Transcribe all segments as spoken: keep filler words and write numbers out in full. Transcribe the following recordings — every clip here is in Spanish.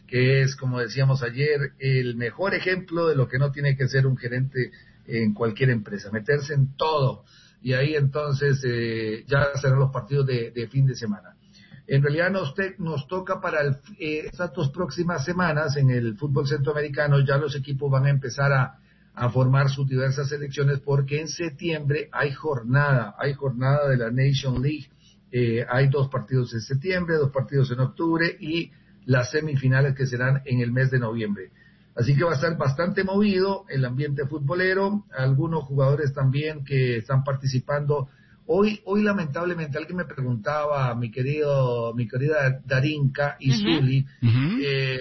que es, como decíamos ayer, el mejor ejemplo de lo que no tiene que ser un gerente en cualquier empresa, meterse en todo, y ahí entonces eh, ya serán los partidos de, de fin de semana. En realidad nos, te, nos toca para el, eh, estas dos próximas semanas en el fútbol centroamericano, ya los equipos van a empezar a, a formar sus diversas selecciones, porque en septiembre hay jornada, hay jornada de la Nation League, eh, hay dos partidos en septiembre, dos partidos en octubre y las semifinales que serán en el mes de noviembre. Así que va a estar bastante movido el ambiente futbolero, algunos jugadores también que están participando. Hoy, hoy lamentablemente alguien me preguntaba, mi querido, mi querida Darinka y uh-huh. Zuli, uh-huh. eh,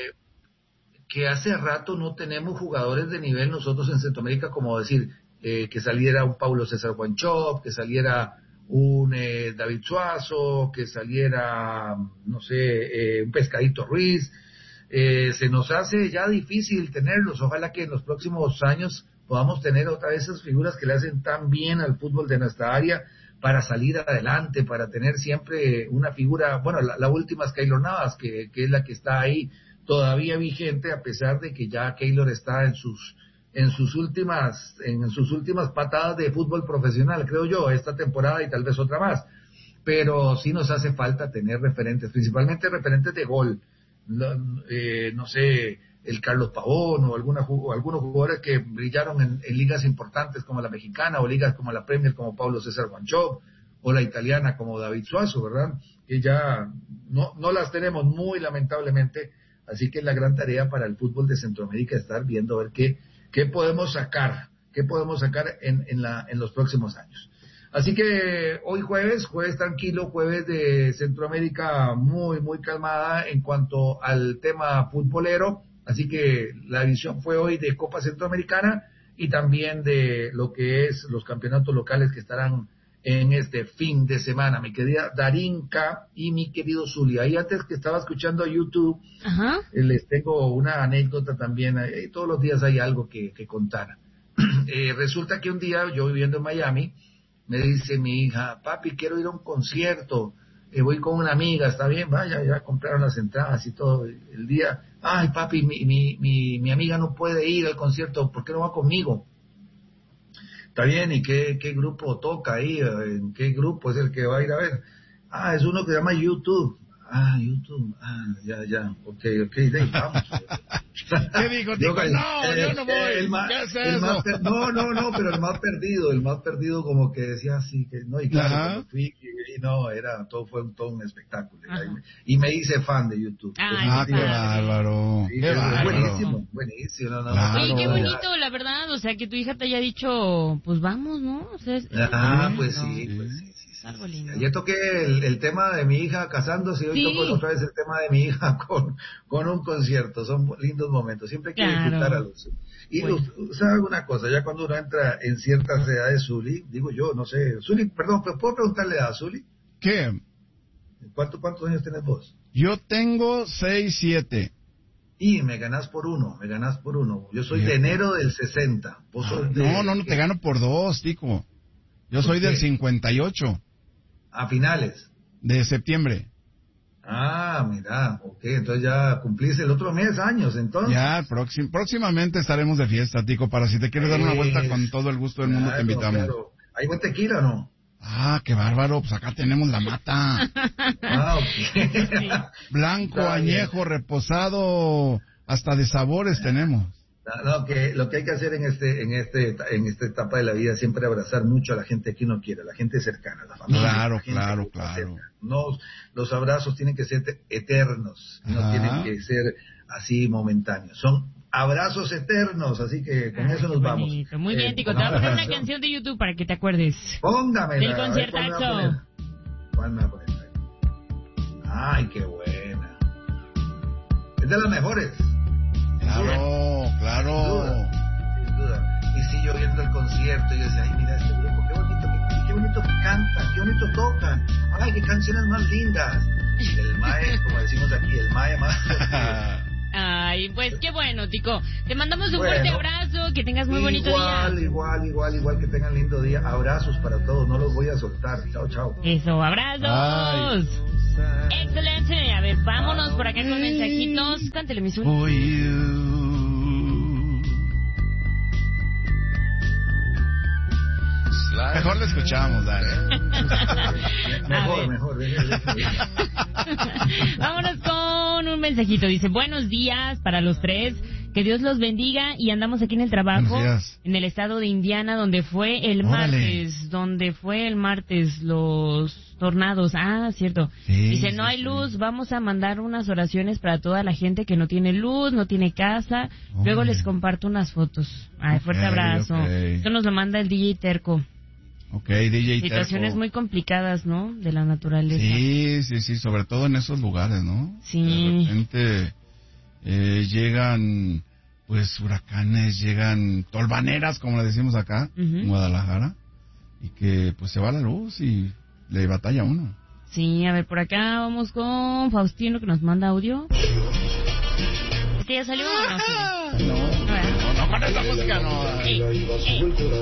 que hace rato no tenemos jugadores de nivel nosotros en Centroamérica, como decir, eh, que saliera un Paulo César Guanchop, que saliera un eh, David Suazo, que saliera, no sé, eh, un Pescadito Ruiz. Eh, se nos hace ya difícil tenerlos. Ojalá que en los próximos años podamos tener otra vez esas figuras que le hacen tan bien al fútbol de nuestra área para salir adelante, para tener siempre una figura. Bueno, la, la última es Keylor Navas, que, que es la que está ahí todavía vigente, a pesar de que ya Keylor está en sus en sus últimas en sus últimas patadas de fútbol profesional, creo yo, esta temporada y tal vez otra más. Pero sí nos hace falta tener referentes, principalmente referentes de gol. No, eh, no sé, el Carlos Pavón o, alguna, o algunos jugadores que brillaron en, en ligas importantes como la mexicana o ligas como la Premier como Paulo César Guanchop o la italiana como David Suazo, ¿verdad? Que ya no, no las tenemos muy lamentablemente, así que es la gran tarea para el fútbol de Centroamérica estar viendo a ver qué, qué podemos sacar, qué podemos sacar en, en, la, en los próximos años. Así que hoy jueves, jueves tranquilo, jueves de Centroamérica muy, muy calmada en cuanto al tema futbolero. Así que la edición fue hoy de Copa Centroamericana y también de lo que es los campeonatos locales que estarán en este fin de semana. Mi querida Darinka y mi querido Zuli. Ahí antes que estaba escuchando a YouTube, ajá, les tengo una anécdota también. Eh, todos los días hay algo que, que contar. eh, resulta que un día, yo viviendo en Miami, me dice mi hija, papi, quiero ir a un concierto, eh, voy con una amiga, está bien, vaya, ya compraron las entradas y todo el día. Ay, papi, mi, mi, mi, mi amiga no puede ir al concierto, ¿por qué no va conmigo? Está bien, ¿y qué, qué grupo toca ahí? ¿En qué grupo es el que va a ir a ver? Ah, es uno que se llama YouTube. Ah, YouTube, ah, ya, ya, ok, ok, de, vamos. ¿Qué dijo? Dijo, no, eh, yo no voy, el más, ¿qué es el eso? Más per, no, no, no, pero el más perdido, el más perdido como que decía así, que no, y claro, ajá, cuando fui, y, y no, era, todo fue un, todo un espectáculo, y, y me hice fan de YouTube. Ay, ah, qué bárbaro, sí, qué bárbaro. Buenísimo, buenísimo, no, no, claro. Oye, qué bonito, la verdad, o sea, que tu hija te haya dicho, pues vamos, ¿no? O sea, es, ah, es pues ¿no? sí, pues sí. Algo lindo. Ayer toqué el, el tema de mi hija casándose y hoy sí. toco otra vez el tema de mi hija con, con un concierto. Son lindos momentos. Siempre hay que claro. disfrutar a los... Y bueno. ¿sabes una cosa? Ya cuando uno entra en ciertas edades, Zuli, digo yo, no sé... Zuli, perdón, ¿puedo preguntarle a Zuli? ¿Qué? ¿Cuánto, ¿Cuántos años tenés vos? Yo tengo seis, siete. Y me ganás por uno, me ganás por uno. Yo soy Bien. de enero del sesenta. ¿Vos ah, sos de... No, no, no, te gano por dos, tico. Yo soy del cincuenta y ocho. A finales de septiembre. Ah, mira, ok, entonces ya cumplís el otro mes años, entonces. Ya, próxim, próximamente estaremos de fiesta, tico, para si te quieres dar una vuelta con todo el gusto del claro, mundo te invitamos. Claro. ¿Hay buen tequila o no? Ah, qué bárbaro, pues acá tenemos la mata. Ah, ok. Blanco, Está añejo, bien. reposado, hasta de sabores tenemos. No, no, que lo que hay que hacer en este, en este, en esta etapa de la vida es siempre abrazar mucho a la gente que uno quiere, a la gente cercana, a la familia. Claro, la gente claro, claro. No, los abrazos tienen que ser eternos, no Ajá. tienen que ser así momentáneos. Son abrazos eternos, así que con ah, eso nos vamos. Bonito. Muy bien, Tico, eh, te voy a poner una canción de YouTube para que te acuerdes. Póngamela. Del conciertazo. ¿Cuál me va a poner? Ay, qué buena. Es de las mejores. Claro, claro. Sin duda, sin duda. Y si yo viendo el concierto, yo decía, ay, mira este grupo, qué bonito, qué, qué bonito cantan, qué bonito tocan. Ay, qué canciones más lindas. El mae, como decimos aquí, el mae más. Ay, pues qué bueno, Tico. Te mandamos un bueno, fuerte abrazo, que tengas muy bonito igual, día. Igual, igual, igual, igual, que tengan lindo día. Abrazos para todos, no los voy a soltar. Chao, chao. Eso, abrazos. Ay. Excelente. A ver, vámonos por acá con mensajitos. Cántale, mi sueño. For you. Mejor le escuchamos, dale. Mejor, mejor. Vámonos con un mensajito. Dice, buenos días para los tres. Que Dios los bendiga y andamos aquí en el trabajo, en el estado de Indiana, donde fue el Órale. martes, donde fue el martes los tornados. Ah, cierto. Sí, Dice, no sí, hay sí. luz, vamos a mandar unas oraciones para toda la gente que no tiene luz, no tiene casa. Órale. Luego les comparto unas fotos. Ay, fuerte Ok, abrazo. ok. Esto nos lo manda el D J Terco. Ok, D J Situaciones Terco. muy complicadas, ¿no? De la naturaleza. Sí, sí, sí, sobre todo en esos lugares, ¿no? Sí. De repente eh, llegan, pues, huracanes, llegan tolvaneras, como le decimos acá, Ujú. en Guadalajara, y que, pues, se va la luz y le batalla a uno. Sí, a ver, por acá vamos con Faustino que nos manda audio. ¿Este ya salió o no? No, no, no, con esa música no. Ey, ey.